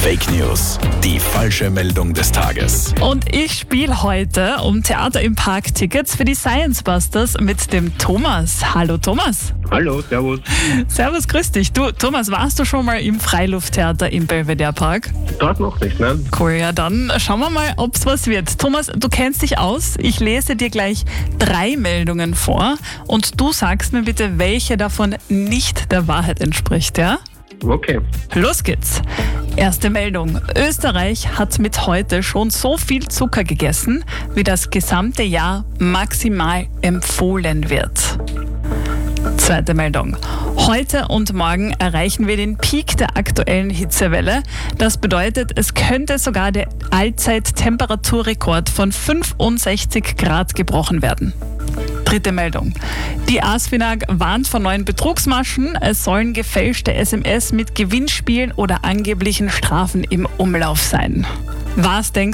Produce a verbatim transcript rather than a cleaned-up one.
Fake News, die falsche Meldung des Tages. Und ich spiele heute um Theater im Park Tickets für die Science Busters mit dem Thomas. Hallo Thomas. Hallo, servus. Servus, grüß dich. Du, Thomas, warst du schon mal im Freilufttheater im Belvedere Park? Dort noch nicht, ne? Cool, ja dann schauen wir mal, ob es was wird. Thomas, du kennst dich aus. Ich lese dir gleich drei Meldungen vor und du sagst mir bitte, welche davon nicht der Wahrheit entspricht, ja? Okay. Los geht's. Erste Meldung. Österreich hat mit heute schon so viel Zucker gegessen, wie das gesamte Jahr maximal empfohlen wird. Zweite Meldung. Heute und morgen erreichen wir den Peak der aktuellen Hitzewelle. Das bedeutet, es könnte sogar der Allzeit-Temperaturrekord von fünfundsechzig Grad gebrochen werden. Dritte Meldung. Die ASFINAG warnt vor neuen Betrugsmaschen. Es sollen gefälschte S M S mit Gewinnspielen oder angeblichen Strafen im Umlauf sein. Was denkst